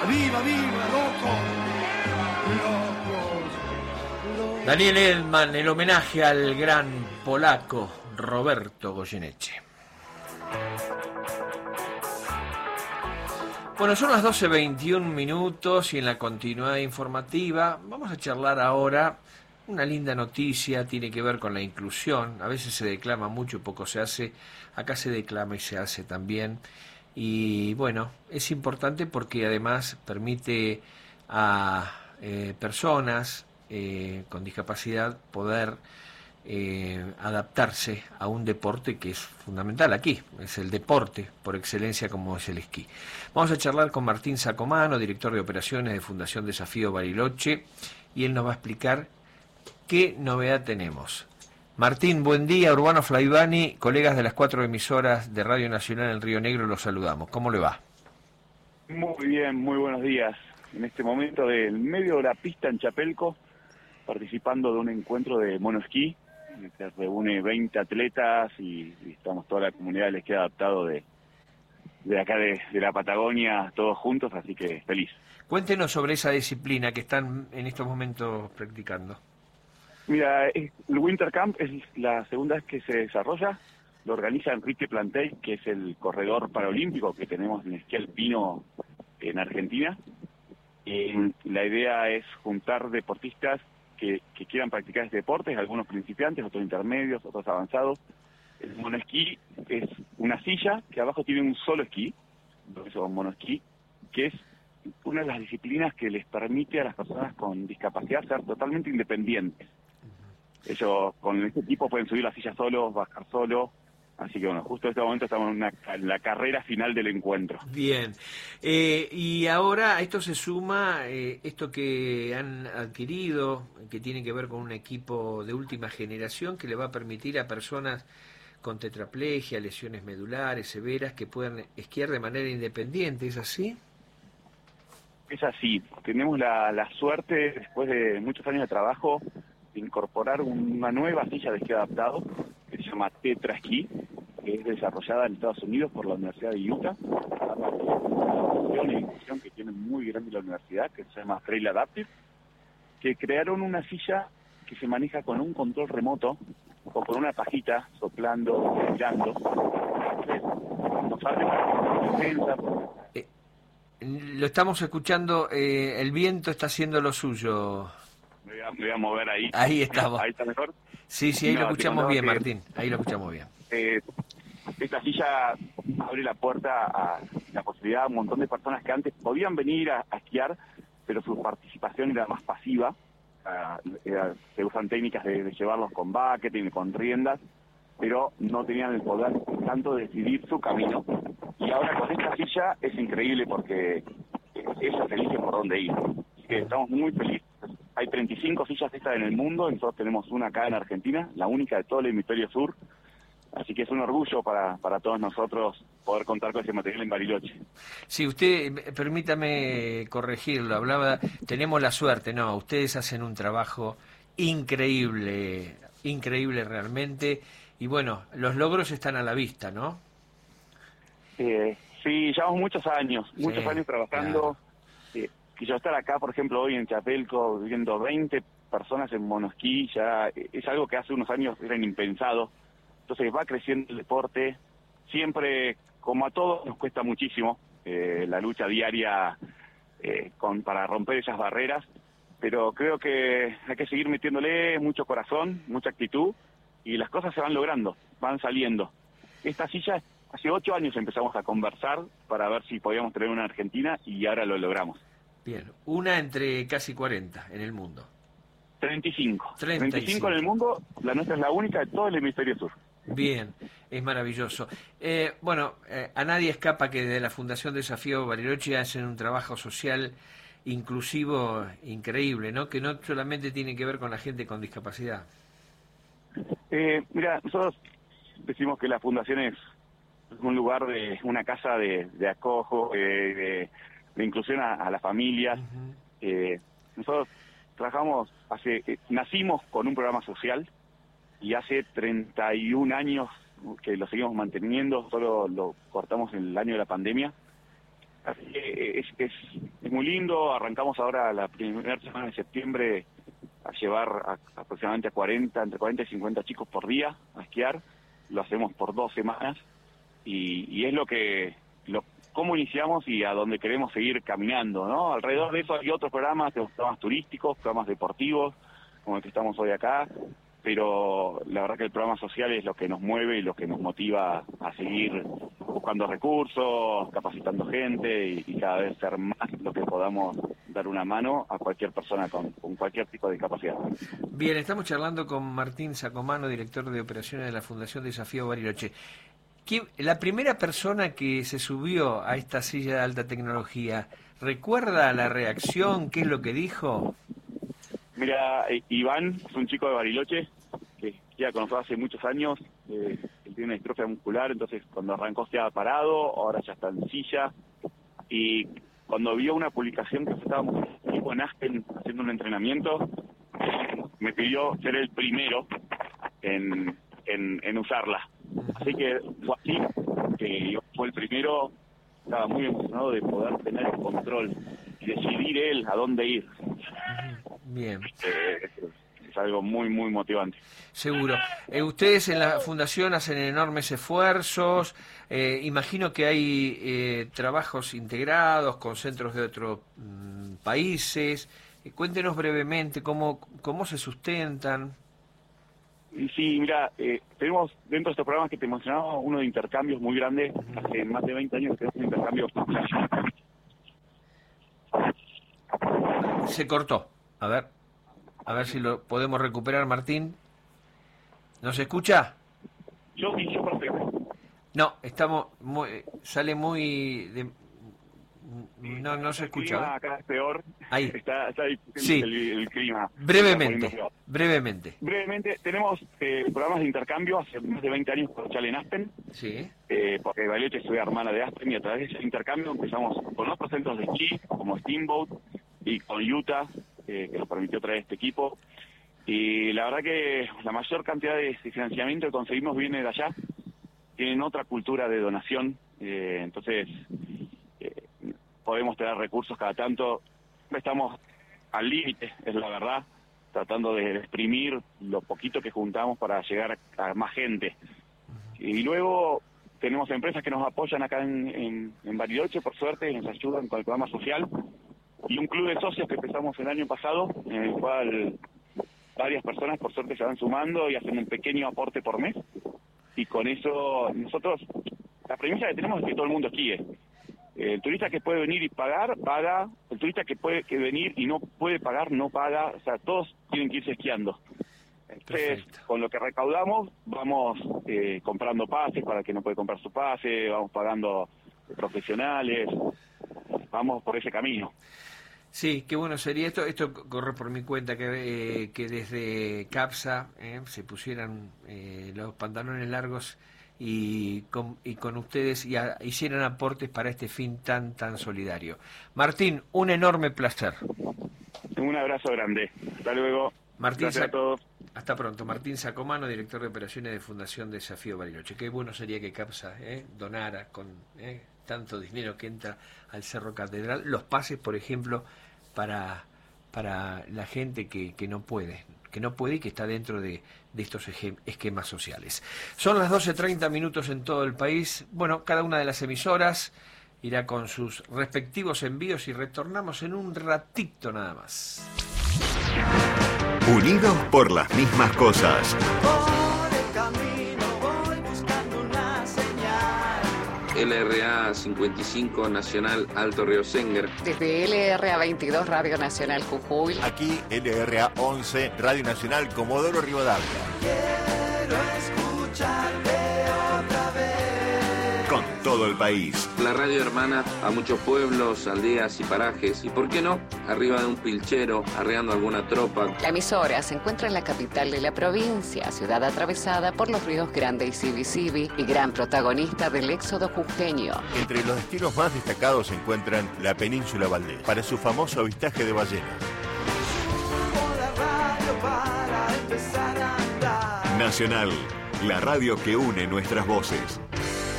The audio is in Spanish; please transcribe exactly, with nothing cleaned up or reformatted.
¡Viva, viva, loco! ¡Locos! ¡Locos! Daniel Elfman, el homenaje al gran polaco Roberto Goyeneche. Bueno, son las doce veintiún minutos y en la continuidad informativa vamos a charlar ahora una linda noticia, tiene que ver con la inclusión. A veces se declama mucho, poco se hace. Acá se declama y se hace también. Y bueno, es importante porque además permite a eh, personas eh, con discapacidad poder Eh, adaptarse a un deporte que es fundamental aquí, es el deporte por excelencia como es el esquí. Vamos a charlar con Martín Sacomano, director de operaciones de Fundación Desafío Bariloche, y él nos va a explicar qué novedad tenemos. Martín, buen día. Urbano Flaivani, colegas de las cuatro emisoras de Radio Nacional en Río Negro, los saludamos. ¿Cómo le va? Muy bien, muy buenos días. En este momento del medio de la pista en Chapelco, participando de un encuentro de monoesquí, que reúne veinte atletas y, y estamos toda la comunidad del esquí adaptado de, de acá de, de la Patagonia, todos juntos, así que feliz. Cuéntenos sobre esa disciplina que están en estos momentos practicando. Mira, el Winter Camp es la segunda vez que se desarrolla, lo organiza Enrique Plantey, que es el corredor paralímpico que tenemos en esquí alpino en Argentina. Y la idea es juntar deportistas Que, que quieran practicar este deporte, algunos principiantes, otros intermedios, otros avanzados. El monoesquí es una silla que abajo tiene un solo esquí, por eso monoesquí, que es una de las disciplinas que les permite a las personas con discapacidad ser totalmente independientes. Ellos con este equipo pueden subir la silla solos, bajar solos. Así que bueno, justo en este momento estamos en, una, en la carrera final del encuentro. Bien, eh, y ahora a esto se suma eh, esto que han adquirido, que tiene que ver con un equipo de última generación que le va a permitir a personas con tetraplegia, lesiones medulares severas, que puedan esquiar de manera independiente, ¿es así? Es así, tenemos la, la suerte, después de muchos años de trabajo, de incorporar una nueva silla de esquí adaptado, que se llama Tetra Esquí, que es desarrollada en Estados Unidos por la Universidad de Utah, una institución que tiene muy grande la universidad, que se llama Trail Adaptive, que crearon una silla que se maneja con un control remoto, o con una pajita, soplando, girando. Nos sale para defensa. Eh, lo estamos escuchando, eh, el viento está haciendo lo suyo. Me voy a, me voy a mover ahí. Ahí estamos. Ahí está mejor. Sí, sí, ahí no, lo escuchamos bien, que, Martín. Ahí lo escuchamos bien. Eh, esta silla abre la puerta a la posibilidad a un montón de personas que antes podían venir a, a esquiar, pero su participación era más pasiva. Uh, era, se usan técnicas de, de llevarlos con bucketing, con riendas, pero no tenían el poder tanto de decidir su camino. Y ahora con esta silla es increíble porque ellos eligen por dónde ir. Así que estamos muy felices. Hay treinta y cinco sillas de estas en el mundo, y nosotros tenemos una acá en Argentina, la única de todo el hemisferio sur. Así que es un orgullo para, para todos nosotros poder contar con ese material en Bariloche. Sí, usted, permítame corregirlo, hablaba, tenemos la suerte, no, ustedes hacen un trabajo increíble, increíble realmente, y bueno, los logros están a la vista, ¿no? Eh, sí, llevamos muchos años, muchos sí, años trabajando. Claro. Eh, y yo estar acá, por ejemplo, hoy en Chapelco, viviendo veinte personas en monoesquí, ya es algo que hace unos años era impensado. Entonces va creciendo el deporte, siempre, como a todos, nos cuesta muchísimo eh, la lucha diaria eh, con, para romper esas barreras, pero creo que hay que seguir metiéndole mucho corazón, mucha actitud, y las cosas se van logrando, van saliendo. Esta silla, hace ocho años empezamos a conversar para ver si podíamos tener una en Argentina, y ahora lo logramos. Bien, una entre casi cuarenta en el mundo. treinta y cinco. treinta y cinco. treinta y cinco en el mundo, la nuestra es la única de todo el hemisferio sur. Bien, es maravilloso. Eh, bueno, eh, a nadie escapa que de la Fundación Desafío Bariloche hacen un trabajo social inclusivo increíble, ¿no? Que no solamente tiene que ver con la gente con discapacidad. Eh, mira, nosotros decimos que la fundación es un lugar de una casa de, de acojo, eh, de, de inclusión a, a las familias. Uh-huh. eh, nosotros trabajamos, hace, eh, nacimos con un programa social, y hace treinta y un años que lo seguimos manteniendo, solo lo cortamos en el año de la pandemia. Así que que es, es, es muy lindo. Arrancamos ahora la primera semana de septiembre a llevar a, aproximadamente a cuarenta, entre cuarenta y cincuenta chicos por día a esquiar. Lo hacemos por dos semanas y, y es lo que, lo, cómo iniciamos y a dónde queremos seguir caminando, ¿no? Alrededor de eso hay otros programas, programas turísticos, programas deportivos, como el que estamos hoy acá, pero la verdad que el programa social es lo que nos mueve y lo que nos motiva a seguir buscando recursos, capacitando gente y, y cada vez ser más lo que podamos dar una mano a cualquier persona con, con cualquier tipo de discapacidad. Bien, estamos charlando con Martín Sacomano, director de operaciones de la Fundación Desafío Bariloche. ¿Quién, la primera persona que se subió a esta silla de alta tecnología, ¿recuerda la reacción? ¿Qué es lo que dijo? Mira, Iván es un chico de Bariloche que ya conozco hace muchos años. Eh, él tiene una distrofia muscular, entonces cuando arrancó estaba parado, ahora ya está en silla. Y cuando vio una publicación que estábamos en Aspen haciendo un entrenamiento, me pidió ser el primero en, en, en usarla. Así que fue así, que yo fue el primero, estaba muy emocionado de poder tener el control y decidir él a dónde ir. Bien. Eh, es algo muy, muy motivante. Seguro. Eh, ustedes en la Fundación hacen enormes esfuerzos. Eh, imagino que hay eh, trabajos integrados con centros de otros mm, países. Eh, cuéntenos brevemente cómo, cómo se sustentan. Sí, mira, eh, tenemos dentro de estos programas que te mencionaba uno de intercambios muy grande. Hace más de veinte años que tenemos un intercambio. Se cortó. A ver, a ver si lo podemos recuperar, Martín. ¿Nos escucha? Yo sí, yo perfecto. No, estamos muy, sale muy de, no no se escucha. El clima acá es peor. Ahí. Está, está difícil Sí. el, el clima. Brevemente, brevemente. Brevemente, tenemos eh, programas de intercambio hace más de veinte años con Chale en Aspen. Sí. Eh, porque Bariloche es hermana de Aspen y a través de ese intercambio empezamos con otros centros de esquí, como Steamboat y con Utah, eh, que nos permitió traer este equipo. Y la verdad que la mayor cantidad de financiamiento que conseguimos viene de allá. Tienen otra cultura de donación, eh, entonces eh, podemos tener recursos cada tanto. Estamos al límite, es la verdad, tratando de exprimir lo poquito que juntamos para llegar a más gente. Y luego tenemos empresas que nos apoyan acá en, en, en Bariloche, por suerte, nos ayudan con el programa social. Y un club de socios que empezamos el año pasado, en el cual varias personas por suerte se van sumando y hacen un pequeño aporte por mes. Y con eso nosotros, la premisa que tenemos es que todo el mundo esquíe. El turista que puede venir y pagar, paga. El turista que puede que venir y no puede pagar, no paga. O sea, todos tienen que irse esquiando. Entonces, Perfecto. con lo que recaudamos, vamos eh, comprando pases para el que no puede comprar su pase, vamos pagando profesionales, vamos por ese camino. Sí, qué bueno sería esto. Esto corre por mi cuenta que, eh, que desde CAPSA eh, se pusieran eh, los pantalones largos y con, y con ustedes y a, hicieran aportes para este fin tan tan solidario. Martín, un enorme placer. Un abrazo grande. Hasta luego. Martín Gracias a todos. Hasta pronto. Martín Sacomano, director de operaciones de Fundación Desafío Bariloche. Qué bueno sería que CAPSA eh, donara con eh, tanto dinero que entra al Cerro Catedral los pases, por ejemplo, para para la gente que, que no puede, que no puede y que está dentro de, de estos esquemas sociales. Son las doce treinta minutos en todo el país. Bueno, cada una de las emisoras irá con sus respectivos envíos y retornamos en un ratito nada más. Unidos por las mismas cosas. Por el camino voy buscando una señal. L R A cincuenta y cinco Nacional Alto Río Senger. Desde L R A veintidós Radio Nacional Jujuy. Aquí L R A once Radio Nacional Comodoro Rivadavia. Quiero escucharte otra vez. Con todo el país. La radio hermana a muchos pueblos, aldeas y parajes. Y por qué no, arriba de un pilchero, arreando alguna tropa. La emisora se encuentra en la capital de la provincia, ciudad atravesada por los ríos Grande y Sibisibi y gran protagonista del éxodo jujeño. Entre los destinos más destacados se encuentran la península Valdés, para su famoso avistaje de ballenas. Subo la radio para empezar a andar. Nacional, la radio que une nuestras voces.